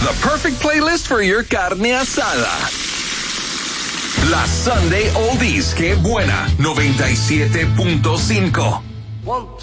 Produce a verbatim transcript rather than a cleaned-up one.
The perfect playlist for your carne asada. La Sunday Oldies, que buena, noventa y siete punto cinco. One, two.